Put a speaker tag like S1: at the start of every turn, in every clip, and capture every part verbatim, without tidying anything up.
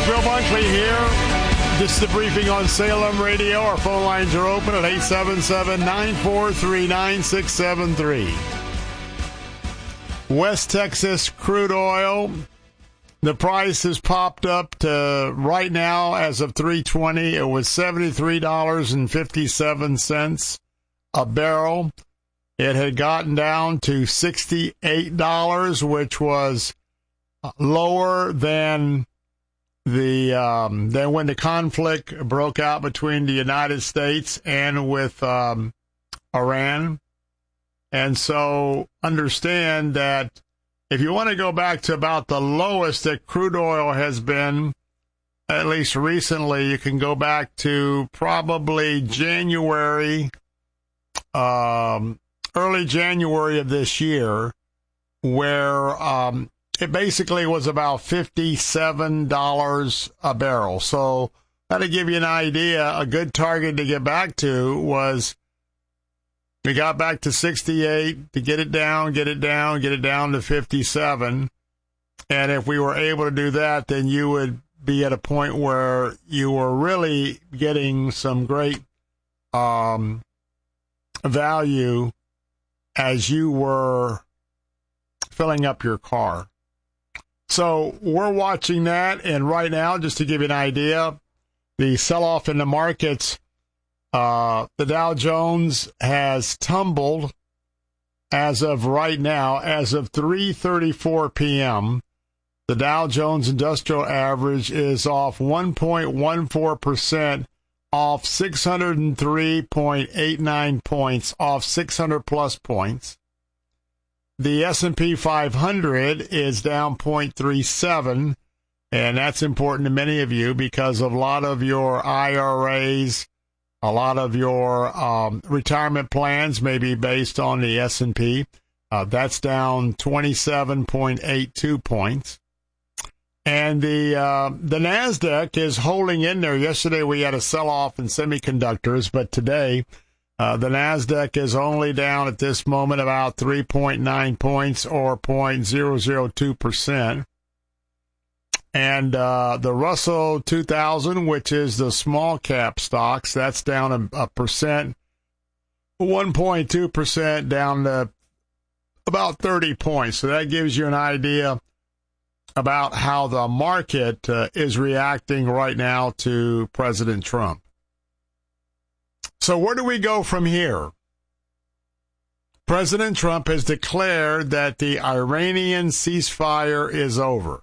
S1: Bill Bunkley here. This is the briefing on Salem Radio. Our phone lines are open at eight seven seven, nine four three, nine six seven three. West Texas crude oil. The price has popped up to right now, as of three twenty, it was seventy-three dollars and fifty-seven cents a barrel. It had gotten down to sixty-eight dollars, which was lower than the um, than when the conflict broke out between the United States and with um, Iran. And so understand that if you want to go back to about the lowest that crude oil has been, at least recently, you can go back to probably January, um, early January of this year, where um, it basically was about fifty-seven dollars a barrel. So that'll give you an idea. A good target to get back to was, we got back to sixty-eight, to get it down, get it down, get it down to fifty-seven. And if we were able to do that, then you would be at a point where you were really getting some great um, value as you were filling up your car. So we're watching that, and right now, just to give you an idea, the sell-off in the markets, uh, the Dow Jones has tumbled as of right now, as of three thirty-four p.m., the Dow Jones Industrial Average is off one point one four percent, off six hundred three point eight nine points, off six hundred plus points. The S and P five hundred is down zero point three seven, and that's important to many of you because a lot of your I R As, a lot of your um, retirement plans may be based on the S and P. Uh, that's down twenty-seven point eight two points. And the uh, the NASDAQ is holding in there. Yesterday we had a sell-off in semiconductors, but today Uh, the NASDAQ is only down at this moment about three point nine points, or zero point zero zero two percent. And uh, the Russell two thousand, which is the small cap stocks, that's down a, a percent, one point two percent, down to about thirty points. So that gives you an idea about how the market uh, is reacting right now to President Trump. So where do we go from here? President Trump has declared that the Iranian ceasefire is over,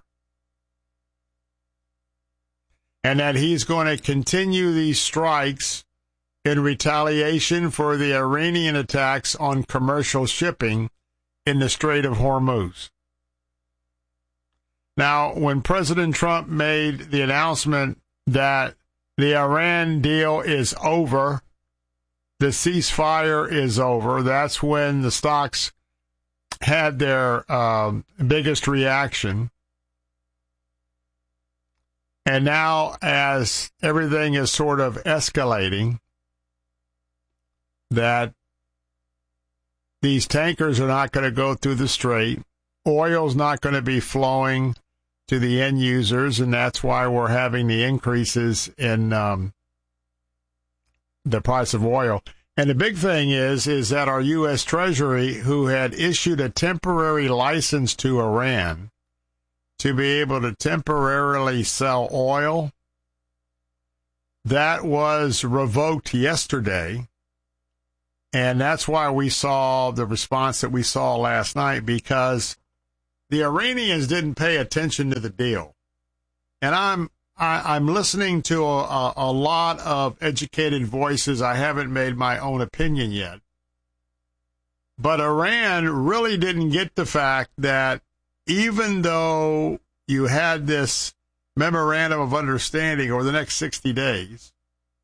S1: and that he's going to continue these strikes in retaliation for the Iranian attacks on commercial shipping in the Strait of Hormuz. Now, when President Trump made the announcement that the Iran deal is over, the ceasefire is over, that's when the stocks had their uh, biggest reaction. And now, as everything is sort of escalating, that these tankers are not going to go through the strait, oil's not going to be flowing to the end users, and that's why we're having the increases in um, the price of oil. And the big thing is, is that our U S Treasury, who had issued a temporary license to Iran to be able to temporarily sell oil, that was revoked yesterday. And that's why we saw the response that we saw last night, because the Iranians didn't pay attention to the deal. And I'm I, I'm listening to a, a, a lot of educated voices. I haven't made my own opinion yet. But Iran really didn't get the fact that even though you had this memorandum of understanding over the next sixty days,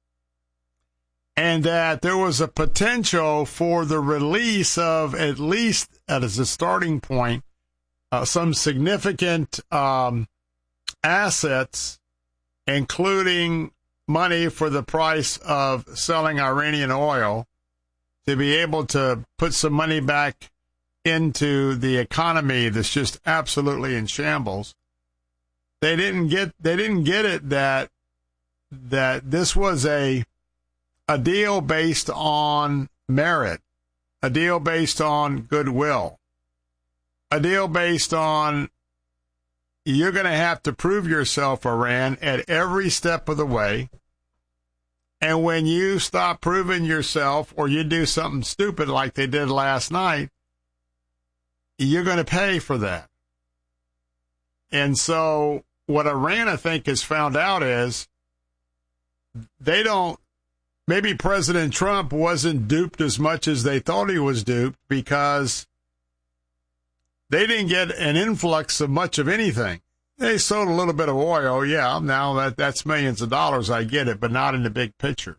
S1: and that there was a potential for the release of, at least as a starting point, uh, some significant um, assets, including money for the price of selling Iranian oil, to be able to put some money back into the economy that's just absolutely in shambles. they didn't get they didn't get it that that this was a a deal based on merit, a deal based on goodwill, a deal based on you're going to have to prove yourself, Iran, at every step of the way. And when you stop proving yourself or you do something stupid like they did last night, you're going to pay for that. And so what Iran, I think, has found out is they don't, maybe President Trump wasn't duped as much as they thought he was duped because they didn't get an influx of much of anything. They sold a little bit of oil, yeah, now that, that's millions of dollars, I get it, but not in the big picture.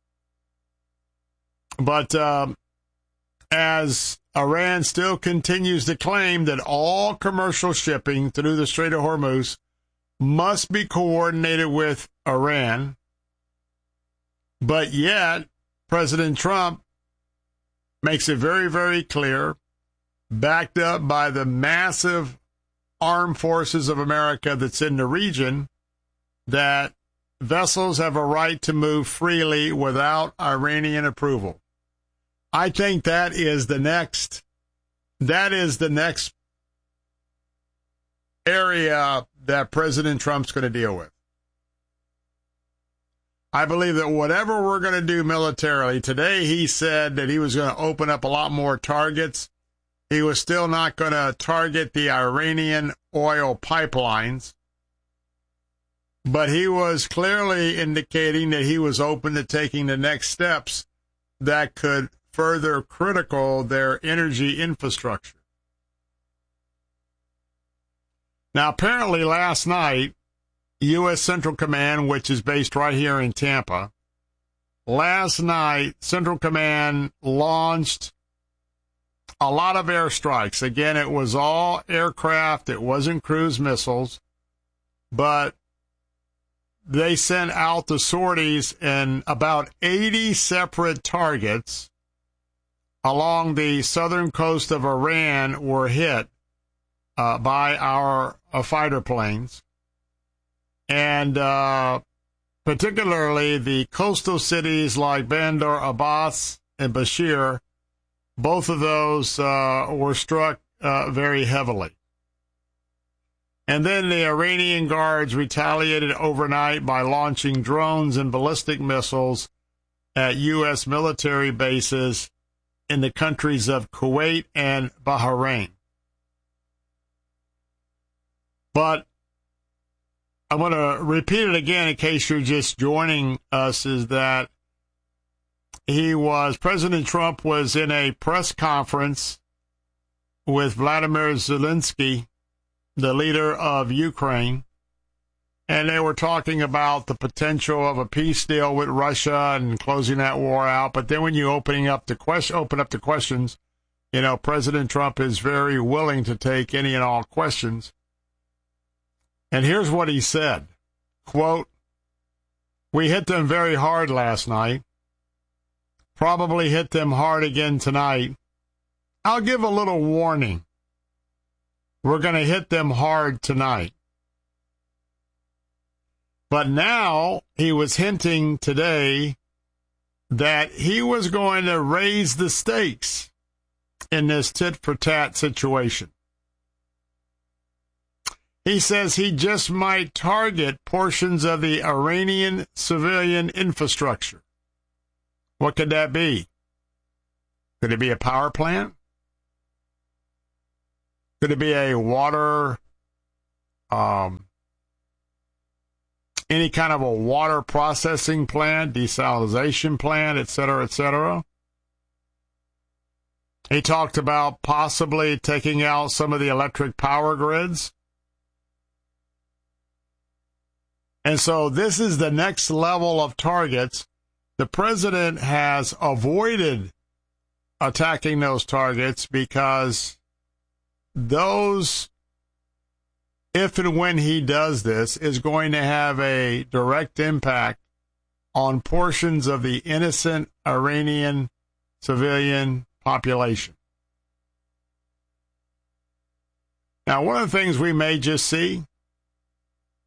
S1: But um, as Iran still continues to claim that all commercial shipping through the Strait of Hormuz must be coordinated with Iran, but yet President Trump makes it very, very clear, backed up by the massive armed forces of America that's in the region, that vessels have a right to move freely without Iranian approval. I think that is the next, that is the next area that President Trump's going to deal with. I believe that whatever we're going to do militarily, today he said that he was going to open up a lot more targets. He was still not going to target the Iranian oil pipelines, but he was clearly indicating that he was open to taking the next steps that could further critical their energy infrastructure. Now, apparently last night, U S Central Command, which is based right here in Tampa, last night, Central Command launched a lot of airstrikes. Again, it was all aircraft. It wasn't cruise missiles, but they sent out the sorties in about eighty separate targets along the southern coast of Iran were hit uh, by our uh, fighter planes. And uh, particularly the coastal cities like Bandar Abbas and Bashir, both of those uh, were struck uh, very heavily. And then the Iranian guards retaliated overnight by launching drones and ballistic missiles at U S military bases in the countries of Kuwait and Bahrain. But I'm going to repeat it again in case you're just joining us, is that he was, President Trump was in a press conference with Vladimir Zelensky, the leader of Ukraine, and they were talking about the potential of a peace deal with Russia and closing that war out. But then when you opening up the question, open up the questions, you know, President Trump is very willing to take any and all questions. And here's what he said, quote, "We hit them very hard last night. Probably hit them hard again tonight. I'll give a little warning. We're going to hit them hard tonight." But now he was hinting today that he was going to raise the stakes in this tit-for-tat situation. He says he just might target portions of the Iranian civilian infrastructure. What could that be? Could it be a power plant? Could it be a water, um, any kind of a water processing plant, desalination plant, et cetera, et cetera? He talked about possibly taking out some of the electric power grids. And so this is the next level of targets. The president has avoided attacking those targets because those, if and when he does this, is going to have a direct impact on portions of the innocent Iranian civilian population. Now, one of the things we may just see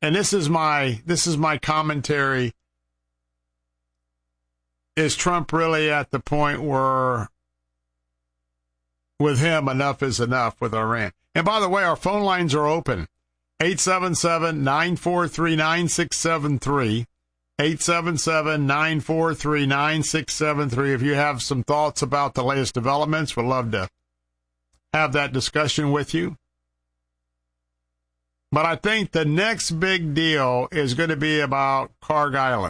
S1: and this is my this is my commentary, is Trump really at the point where with him enough is enough with Iran? And by the way, our phone lines are open. eight seven seven, nine four three, nine six seven three. eight seven seven, nine four three, nine six seven three. If you have some thoughts about the latest developments, we'd love to have that discussion with you. But I think the next big deal is going to be about Kharg Island.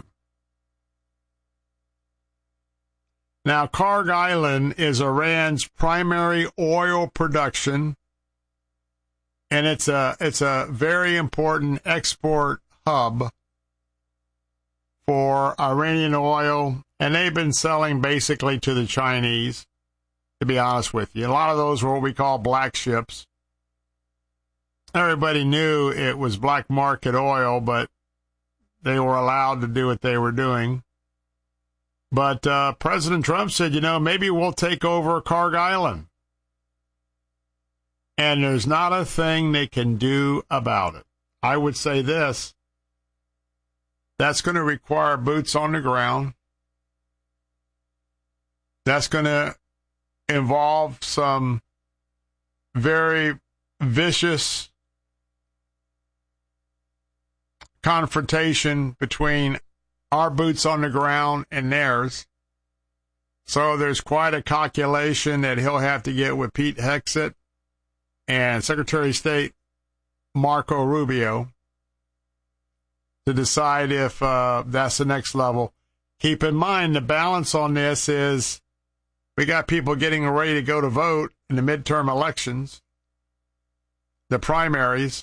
S1: Now, Kharg Island is Iran's primary oil production, and it's a it's a very important export hub for Iranian oil, and they've been selling basically to the Chinese, to be honest with you. A lot of those were what we call black ships. Everybody knew it was black market oil, but they were allowed to do what they were doing. But uh, President Trump said, you know, maybe we'll take over Kharg Island. And there's not a thing they can do about it. I would say this. That's going to require boots on the ground. That's going to involve some very vicious confrontation between our boots on the ground and theirs. So there's quite a calculation that he'll have to get with Pete Hegseth and Secretary of State Marco Rubio to decide if uh, that's the next level. Keep in mind, the balance on this is we got people getting ready to go to vote in the midterm elections, the primaries.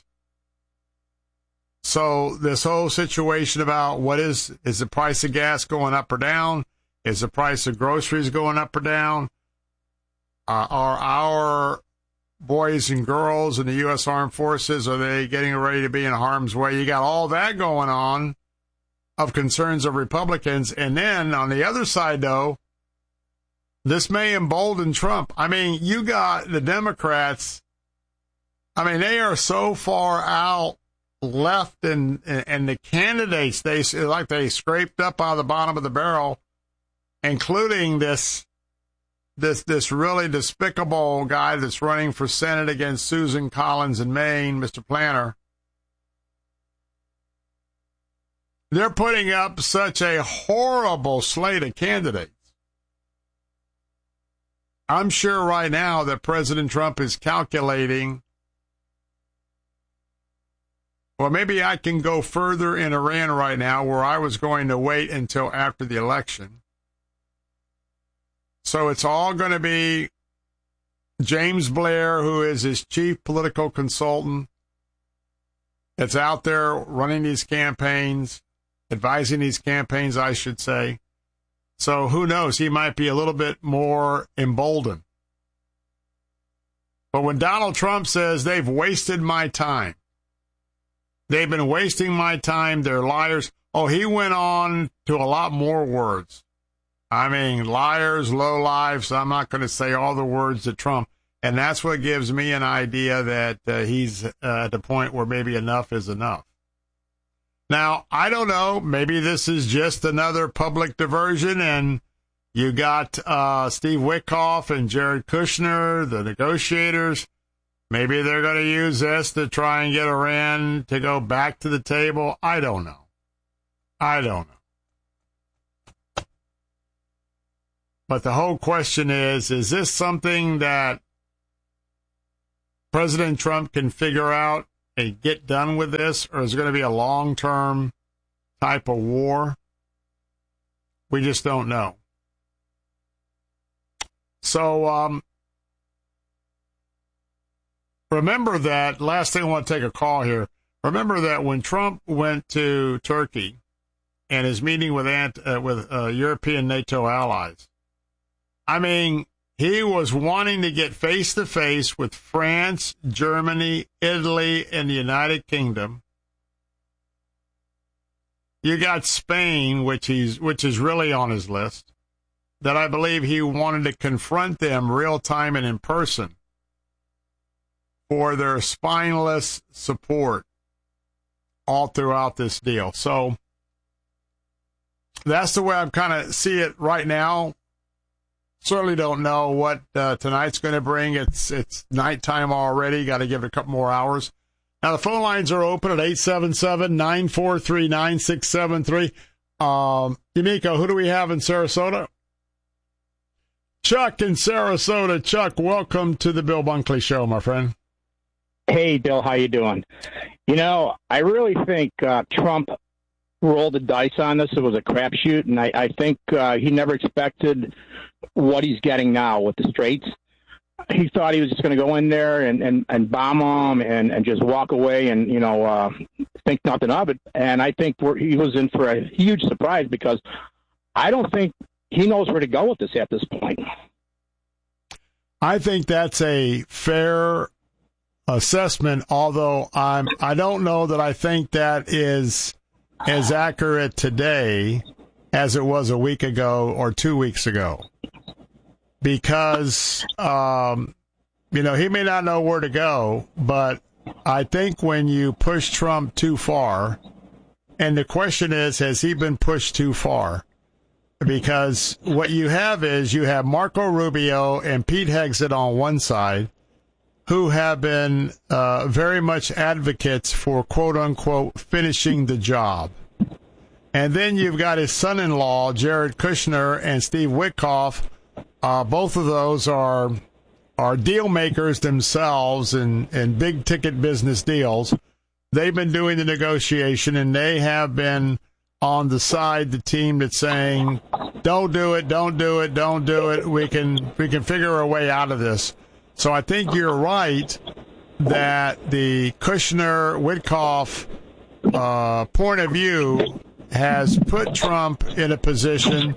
S1: So this whole situation about what is, is the price of gas going up or down? Is the price of groceries going up or down? Uh, are our boys and girls in the U S Armed Forces, are they getting ready to be in harm's way? You got all that going on of concerns of Republicans. And then on the other side, though, this may embolden Trump. I mean, you got the Democrats. I mean, they are so far out left, and and the candidates, they like they scraped up out of the bottom of the barrel, including this this this really despicable guy that's running for Senate against Susan Collins in Maine, Mister Planner. They're putting up such a horrible slate of candidates. I'm sure right now that President Trump is calculating, well, maybe I can go further in Iran right now where I was going to wait until after the election. So it's all going to be James Blair, who is his chief political consultant, that's out there running these campaigns, advising these campaigns, I should say. So who knows? He might be a little bit more emboldened. But when Donald Trump says they've wasted my time, they've been wasting my time, they're liars. Oh, he went on to a lot more words. I mean, liars, lowlifes. I'm not going to say all the words to Trump. And that's what gives me an idea that uh, he's uh, at the point where maybe enough is enough. Now, I don't know. Maybe this is just another public diversion, and you got uh, Steve Witkoff and Jared Kushner, the negotiators. Maybe they're going to use this to try and get Iran to go back to the table. I don't know. I don't know. But the whole question is, is this something that President Trump can figure out and get done with this, or is it going to be a long-term type of war? We just don't know. So, um, remember that, last thing I want to take a call here. Remember that when Trump went to Turkey and his meeting with, uh, with uh, European NATO allies, I mean, he was wanting to get face-to-face with France, Germany, Italy, and the United Kingdom. You got Spain, which he's which is really on his list, that I believe he wanted to confront them real-time and in person for their spineless support all throughout this deal. So that's the way I'm kind of see it right now. Certainly don't know what uh, tonight's going to bring. It's it's nighttime already. Got to give it a couple more hours. Now, the phone lines are open at eight seven seven, nine four three, nine six seven three. Um, Yumiko, who do we have in Sarasota? Chuck in Sarasota. Chuck, welcome to the Bill Bunkley Show, my friend.
S2: Hey, Bill, how you doing? You know, I really think uh, Trump rolled the dice on this. It was a crapshoot, and I, I think uh, he never expected what he's getting now with the Straits. He thought he was just going to go in there and, and, and bomb them and, and just walk away and, you know, uh, think nothing of it. And I think we're, he was in for a huge surprise because I don't think he knows where to go with this at this point.
S1: I think that's a fair assessment, although I'm, I don't know that I think that is as accurate today as it was a week ago or two weeks ago. Because, um, you know, he may not know where to go, but I think when you push Trump too far, and the question is, has he been pushed too far? Because what you have is you have Marco Rubio and Pete Hegseth on one side, who have been uh, very much advocates for, quote-unquote, finishing the job. And then you've got his son-in-law, Jared Kushner, and Steve Witkoff. Uh, both of those are are deal makers themselves in, in big ticket business deals. They've been doing the negotiation, and they have been on the side, the team that's saying, "Don't do it, don't do it, don't do it. We can we can figure a way out of this." So I think you're right that the Kushner Witkoff uh, point of view has put Trump in a position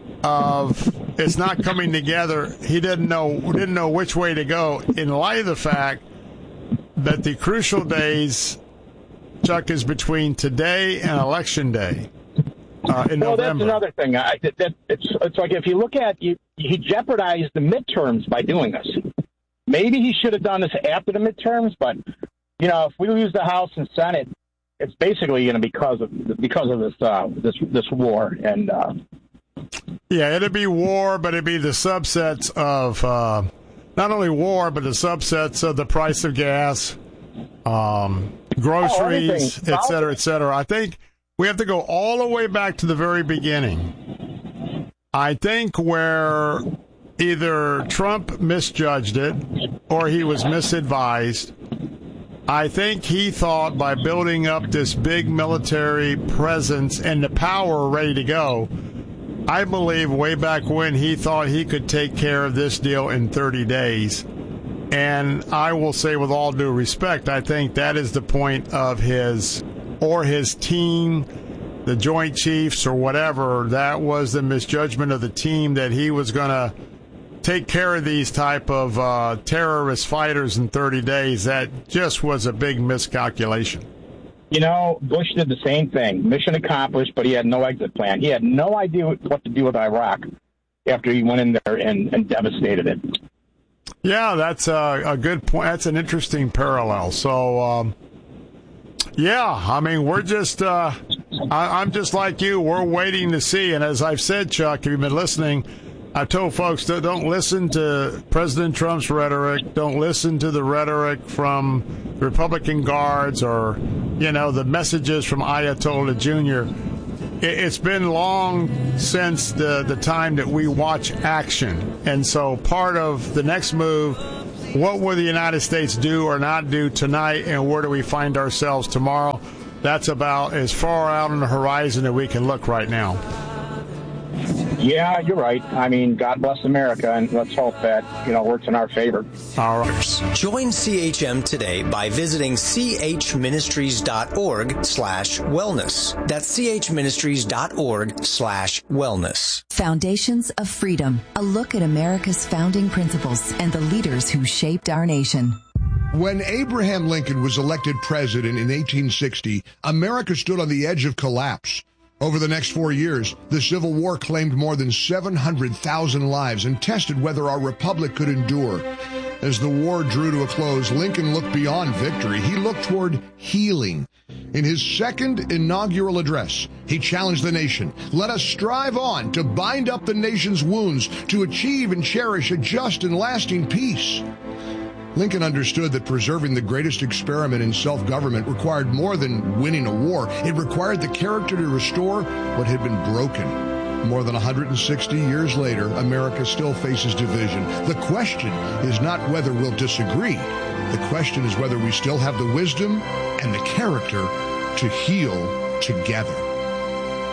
S1: of it's not coming together. He didn't know didn't know which way to go in light of the fact that the crucial days, Chuck, is between today and Election Day uh, in
S2: well,
S1: November. Well,
S2: that's another thing. I, that, that, it's, it's like if you look at you, he jeopardized the midterms by doing this. Maybe he should have done this after the midterms, but you know, if we lose the House and Senate, it's basically going to be because of because of this uh, this this war and. Uh,
S1: Yeah, it'd be war, but it'd be the subsets of uh, not only war, but the subsets of the price of gas, um, groceries, oh, et cetera, et cetera. I think we have to go all the way back to the very beginning. I think where either Trump misjudged it or he was misadvised. I think he thought by building up this big military presence and the power ready to go, I believe way back when he thought he could take care of this deal in thirty days. And I will say with all due respect, I think that is the point of his or his team, the Joint Chiefs or whatever. That was the misjudgment of the team that he was going to take care of these type of uh, terrorist fighters in thirty days. That just was a big miscalculation.
S2: You know, Bush did the same thing. Mission accomplished, but he had no exit plan. He had no idea what to do with Iraq after he went in there and, and devastated it.
S1: Yeah, that's a, a good point. That's an interesting parallel. So, um, yeah, I mean, we're just, uh, I, I'm just like you. We're waiting to see. And as I've said, Chuck, if you've been listening, I've told folks that don't listen to President Trump's rhetoric. Don't listen to the rhetoric from Republican guards or, you know, the messages from Ayatollah Junior It's been long since the, the time that we watch action. And so part of the next move, what will the United States do or not do tonight, and where do we find ourselves tomorrow? That's about as far out on the horizon that we can look right now.
S2: Yeah, you're right. I mean, God bless America, and let's hope that, you know, works in our favor.
S1: All right.
S3: Join C H M today by visiting chministries.org slash wellness. That's chministries.org slash wellness.
S4: Foundations of Freedom, a look at America's founding principles and the leaders who shaped our nation.
S5: When Abraham Lincoln was elected president in eighteen sixty, America stood on the edge of collapse. Over the next four years, the Civil War claimed more than seven hundred thousand lives and tested whether our republic could endure. As the war drew to a close, Lincoln looked beyond victory. He looked toward healing. In his second inaugural address, he challenged the nation. Let us strive on to bind up the nation's wounds, to achieve and cherish a just and lasting peace. Lincoln understood that preserving the greatest experiment in self-government required more than winning a war. It required the character to restore what had been broken. More than one hundred sixty years later, America still faces division. The question is not whether we'll disagree. The question is whether we still have the wisdom and the character to heal together.